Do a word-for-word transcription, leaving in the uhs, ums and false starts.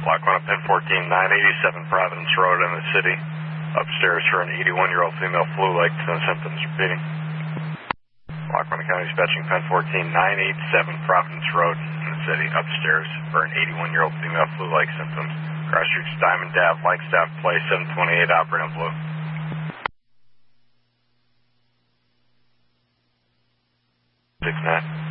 Block one up ten fourteen, nine eighty-seven Providence Road in the city. Upstairs for an eighty-one-year-old female flu-like symptoms repeating. Block one County dispatching ten fourteen, nine eighty-seven Providence Road in the city. Upstairs for an eighty-one-year-old female flu-like symptoms. Cross Streets Diamond Ave, Flagstaff Place, seven twenty-eight operating blue. six nine.